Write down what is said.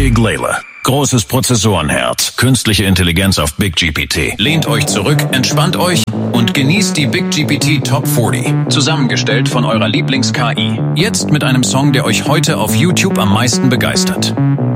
Big Layla. Großes Prozessorenherz, künstliche Intelligenz auf BigGPT. Lehnt euch zurück, entspannt euch und genießt die BigGPT Top 40. Zusammengestellt von eurer Lieblings-KI. Jetzt mit einem Song, der euch heute auf YouTube am meisten begeistert.